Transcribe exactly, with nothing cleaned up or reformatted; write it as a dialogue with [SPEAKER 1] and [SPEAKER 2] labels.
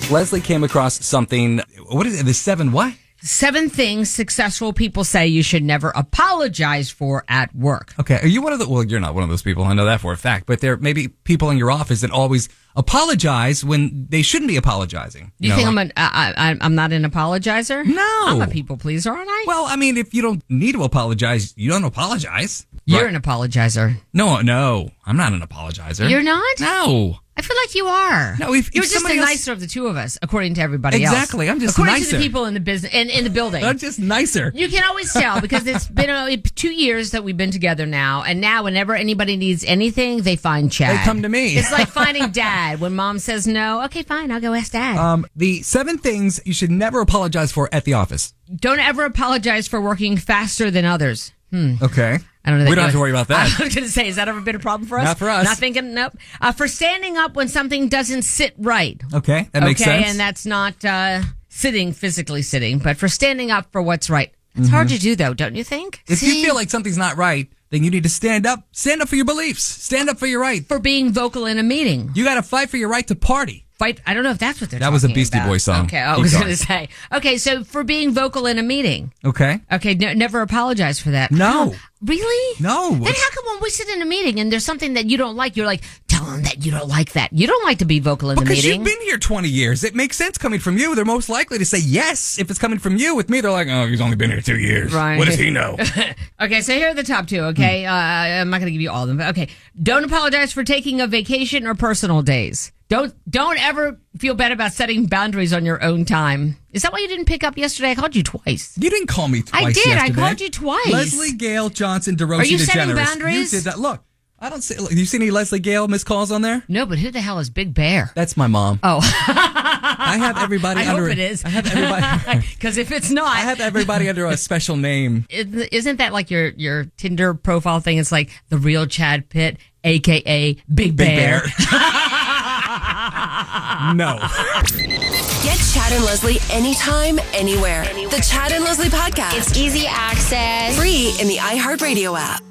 [SPEAKER 1] Leslie came across something. What is it? The seven what?
[SPEAKER 2] Seven things successful people say you should never apologize for at work.
[SPEAKER 1] Okay. Are you one of the, well, you're not one of those people. I know that for a fact, but there may be people in your office that always apologize when they shouldn't be apologizing.
[SPEAKER 2] You, you know, think like, I'm, an, I, I, I'm not an apologizer?
[SPEAKER 1] No.
[SPEAKER 2] I'm a people pleaser, aren't I?
[SPEAKER 1] Well, I mean, if you don't need to apologize, you don't apologize.
[SPEAKER 2] You're
[SPEAKER 1] right?
[SPEAKER 2] an apologizer.
[SPEAKER 1] No, no. I'm not an apologizer.
[SPEAKER 2] You're not?
[SPEAKER 1] No.
[SPEAKER 2] I feel like you are.
[SPEAKER 1] No, if,
[SPEAKER 2] you're
[SPEAKER 1] if
[SPEAKER 2] just the
[SPEAKER 1] else...
[SPEAKER 2] nicer of the two of us, according to everybody
[SPEAKER 1] exactly.
[SPEAKER 2] else.
[SPEAKER 1] Exactly, I'm just
[SPEAKER 2] according
[SPEAKER 1] nicer.
[SPEAKER 2] According to the people in the business in, in the building.
[SPEAKER 1] I'm just nicer.
[SPEAKER 2] You can always tell because it's been uh, two years that we've been together now, and now whenever anybody needs anything, they find Chad.
[SPEAKER 1] They come to me.
[SPEAKER 2] It's like finding Dad when Mom says no. Okay, fine, I'll go ask Dad.
[SPEAKER 1] Um, the seven things you should never apologize for at the office.
[SPEAKER 2] Don't ever apologize for working faster than others. Hmm.
[SPEAKER 1] Okay.
[SPEAKER 2] I don't know. That
[SPEAKER 1] we don't have to worry about that.
[SPEAKER 2] I was going to say, has that ever been a problem for us?
[SPEAKER 1] Not for us.
[SPEAKER 2] Not thinking, nope. Uh, for standing up when something doesn't sit right.
[SPEAKER 1] Okay, that makes
[SPEAKER 2] okay,
[SPEAKER 1] sense.
[SPEAKER 2] Okay, and that's not uh, sitting, physically sitting, but for standing up for what's right. It's mm-hmm. hard to do, though, don't you think?
[SPEAKER 1] If
[SPEAKER 2] See?
[SPEAKER 1] you feel like something's not right, then you need to stand up. Stand up for your beliefs. Stand up for your right.
[SPEAKER 2] For being vocal in a meeting.
[SPEAKER 1] You got to fight for your right to party.
[SPEAKER 2] Fight. I don't know if that's what they're
[SPEAKER 1] that
[SPEAKER 2] talking
[SPEAKER 1] was a Beastie
[SPEAKER 2] about.
[SPEAKER 1] Boys song.
[SPEAKER 2] Okay, I was going to say. Okay, so for being vocal in a meeting.
[SPEAKER 1] Okay.
[SPEAKER 2] Okay, no, never apologize for that.
[SPEAKER 1] No.
[SPEAKER 2] How? Really?
[SPEAKER 1] No.
[SPEAKER 2] Then how come when we sit in a meeting and there's something that you don't like, you're like, tell them that you don't like that. You don't like to be vocal in
[SPEAKER 1] because
[SPEAKER 2] the meeting.
[SPEAKER 1] Because you've been here twenty years. It makes sense coming from you. They're most likely to say yes if it's coming from you. With me, they're like, oh, he's only been here two years.
[SPEAKER 2] Right.
[SPEAKER 1] What does he know?
[SPEAKER 2] Okay, so here are the top two, okay? Hmm. Uh, I'm not going to give you all of them, but okay. Don't apologize for taking a vacation or personal days. Don't don't ever feel bad about setting boundaries on your own time. Is that why you didn't pick up yesterday? I called you twice.
[SPEAKER 1] You didn't call me twice.
[SPEAKER 2] I did.
[SPEAKER 1] Yesterday.
[SPEAKER 2] I called you twice.
[SPEAKER 1] Leslie Gale Johnson DeRosa.
[SPEAKER 2] Are you
[SPEAKER 1] DeGeneres.
[SPEAKER 2] setting boundaries?
[SPEAKER 1] You did that. Look, I don't see. Look, you see any Leslie Gale missed calls on there?
[SPEAKER 2] No, but who the hell is Big Bear?
[SPEAKER 1] That's my mom.
[SPEAKER 2] Oh,
[SPEAKER 1] I have everybody.
[SPEAKER 2] I
[SPEAKER 1] under,
[SPEAKER 2] hope it is.
[SPEAKER 1] I have everybody.
[SPEAKER 2] Because if it's not,
[SPEAKER 1] I have everybody under a special name.
[SPEAKER 2] Isn't that like your your Tinder profile thing? It's like the real Chad Pitt, aka Big Bear.
[SPEAKER 1] Big Bear. No.
[SPEAKER 3] Get Chad and Leslie anytime, anywhere. anywhere. The Chad and Leslie Podcast.
[SPEAKER 4] It's easy access.
[SPEAKER 3] Free in the iHeartRadio app.